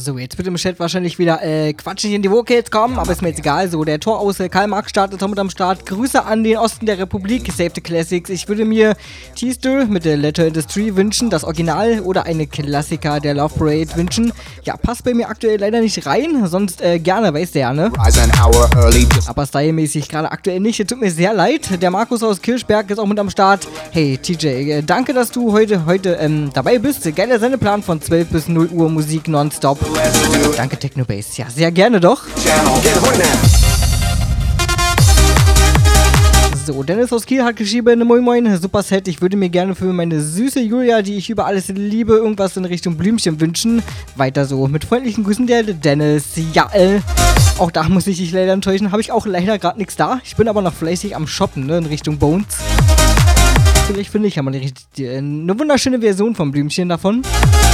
So, jetzt wird im Chat wahrscheinlich wieder quatschig in die Vocals kommen, aber ist mir jetzt egal. So, der Tor aus Karl-Marx startet mit am Start. Grüße an den Osten der Republik, Save the Classics. Ich würde mir T-Stir mit der Letter Industry wünschen, das Original oder eine Klassiker der Love Parade wünschen. Ja, passt bei mir aktuell leider nicht rein, sonst gerne, weißt du ja, ne? Aber stylemäßig gerade aktuell nicht. Tut mir sehr leid. Der Markus aus Kirchberg ist auch mit am Start. Hey, TJ, danke, dass du heute dabei bist. Geiler Sendeplan von 12 bis 0 Uhr Musik nonstop. Danke, Technobase. Ja, sehr gerne doch. So, Dennis aus Kiel hat geschrieben, moin moin, super Set. Ich würde mir gerne für meine süße Julia, die ich über alles liebe, irgendwas in Richtung Blümchen wünschen. Weiter so. Mit freundlichen Grüßen, der Dennis. Ja, auch da muss ich dich leider enttäuschen. Habe ich auch leider gerade nichts da. Ich bin aber noch fleißig am Shoppen, ne, in Richtung Bones. Vielleicht finde ich ja mal eine wunderschöne Version vom Blümchen davon.